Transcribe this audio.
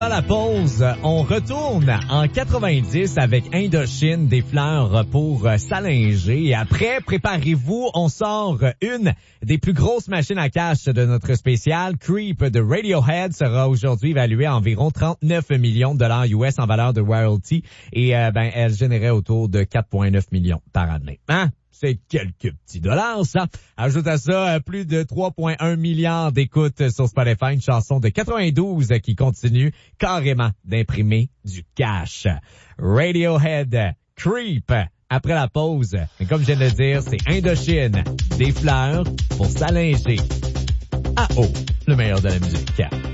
À la pause, on retourne en 90 avec Indochine, des fleurs pour s'allinger. Et après, préparez-vous, on sort une des plus grosses machines à cash de notre spécial. Creep de Radiohead sera aujourd'hui évaluée à environ 39 millions de dollars US en valeur de royalty. Et elle générait autour de 4,9 millions par année. Hein? C'est quelques petits dollars, ça. Ajoute à ça plus de 3,1 milliards d'écoutes sur Spotify, une chanson de 92 qui continue carrément d'imprimer du cash. Radiohead, Creep, après la pause. Et comme je viens de le dire, c'est Indochine, des fleurs pour s'allinger. Ah oh, le meilleur de la musique.